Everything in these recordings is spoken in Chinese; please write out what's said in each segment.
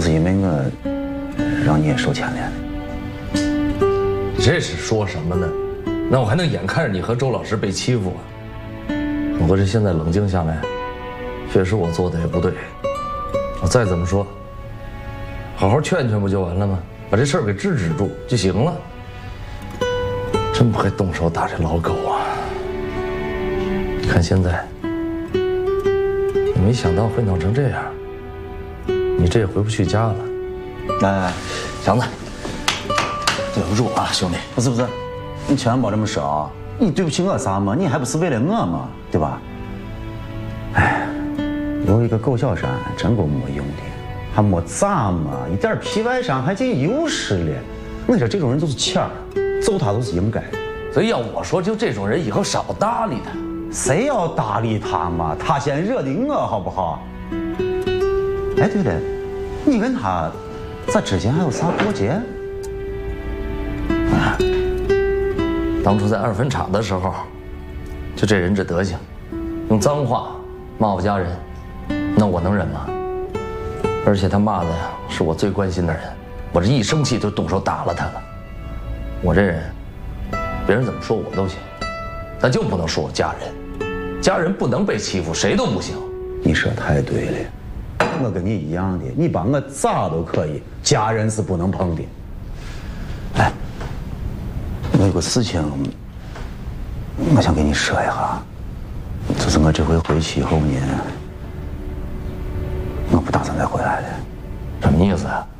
是因为我让你也受牵连。 这是说什么呢？那我还能眼看着你和周老师被欺负啊？我这现在冷静下来，确实我做的也不对。我再怎么说，好好劝劝不就完了吗？把这事儿给制止住就行了。真不会动手打这老狗啊！看现在，也没想到会弄成这样。你这也回不去家了。 哎，祥子，对不住啊，兄弟。不是，你千万别这么说啊！你对不起我啥嘛？你还不是为了我嘛，对吧？哎，有一个狗小三真够没用的，还没咋嘛，一点皮外伤还进优势了。我说这种人都是欠儿，揍他都是应该的。 所以要我说，就这种人以后少搭理他。 谁要搭理他嘛？他先惹的我，好不好？哎，对了，你跟他咋之前还有啥过节？ 啊，当初在二分厂的时候，就这人这德行，用脏话骂我家人，那我能忍吗？而且他骂的呀是我最关心的人，我这一生气就动手打了他了。我这人，别人怎么说我都行，但就不能说我家人，家人不能被欺负，谁都不行。 你说太对了。我跟你一样的，你把我咋都可以，家人是不能碰的。哎，我有个事情，我想跟你说一下，就是我这回回去以后呢，我不打算再回来了。 什么意思啊？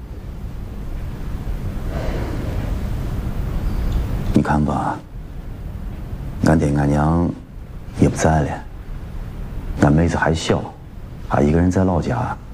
你看吧，俺爹俺娘也不在了，俺妹子还小，还一个人在老家。